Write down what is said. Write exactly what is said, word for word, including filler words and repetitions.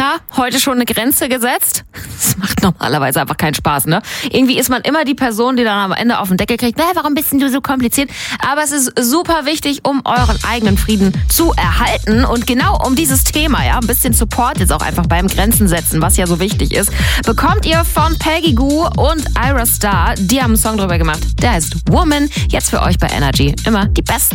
Na, heute schon eine Grenze gesetzt? Das macht normalerweise einfach keinen Spaß, ne? Irgendwie ist man immer die Person, die dann am Ende auf den Deckel kriegt, naja, warum bist denn du so kompliziert? Aber es ist super wichtig, um euren eigenen Frieden zu erhalten. Und genau um dieses Thema, ja, ein bisschen Support jetzt auch einfach beim Grenzen setzen, was ja so wichtig ist, bekommt ihr von Peggy Gou und Ira Star, die haben einen Song drüber gemacht. Der heißt Woman. Jetzt für euch bei Energy. Immer die besten